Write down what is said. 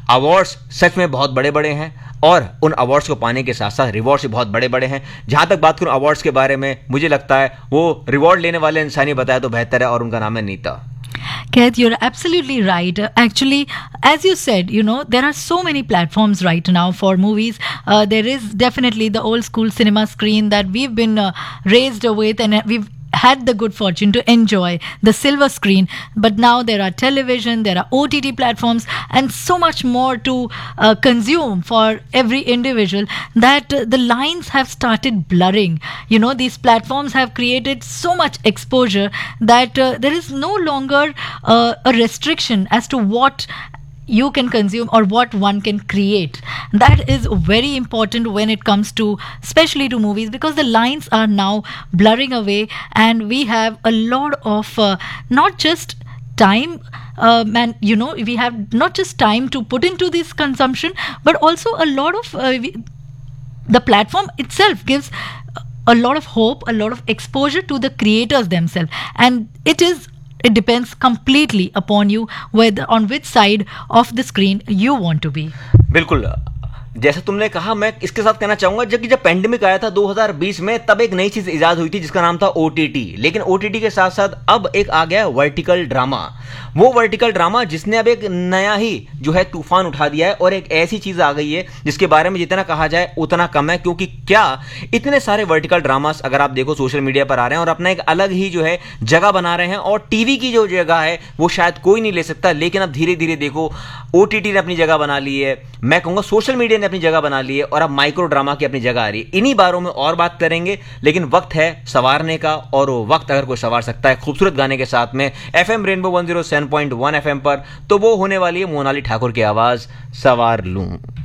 Awards सच में बहुत बड़े बड़े हैं और उन अवार्ड्स को पाने के साथ साथ रिवॉर्ड्स भी बहुत बड़े बड़े हैं। जहां तक बात करूं अवार्ड्स के बारे में, मुझे लगता है वो रिवॉर्ड लेने वाले इंसान ही बताया तो बेहतर है, और उनका नाम है Nita. Keith, you're absolutely right. Actually, as you said, there are so many platforms right now for movies. There is definitely the old school cinema screen that we've been raised with, and we've had the good fortune to enjoy the silver screen. But now there are television, there are OTT platforms, and so much more to consume for every individual that the lines have started blurring. These platforms have created so much exposure that there is no longer a restriction as to what you can consume or what one can create. That is very important when it comes to, especially to movies, because the lines are now blurring away, and we have a lot of not just time, we have not just time to put into this consumption, but also a lot of the platform itself gives a lot of hope, a lot of exposure to the creators themselves, and it depends completely upon you whether on which side of the screen you want to be. बिल्कुल, जैसा तुमने कहा, मैं इसके साथ कहना चाहूंगा जब पेंडेमिक आया था 2020 में, तब एक नई चीज इजाद हुई थी जिसका नाम था OTT। लेकिन OTT के साथ साथ अब एक आ गया वर्टिकल ड्रामा। वो वर्टिकल ड्रामा जिसने अब एक नया ही जो है तूफान उठा दिया है, और एक ऐसी चीज आ गई है जिसके बारे में जितना कहा जाए उतना कम है, क्योंकि क्या इतने सारे वर्टिकल ड्रामास अगर आप देखो सोशल मीडिया पर आ रहे हैं और अपना एक अलग ही जो है जगह बना रहे हैं, और टीवी की जो जगह है वो शायद कोई नहीं ले सकता, लेकिन अब धीरे धीरे देखो OTT ने अपनी जगह बना ली है, मैं कहूंगा सोशल मीडिया ने अपनी जगह बना ली है, और अब माइक्रो ड्रामा की अपनी जगह आ रही है। इन्हीं बारों में और बात करेंगे, लेकिन वक्त है संवारने का, और वो वक्त अगर कोई संवार सकता है खूबसूरत गाने के साथ में FM रेनबो 107.1 FM पर, तो वो होने वाली है मोनाली ठाकुर की आवाज, सवार लूं।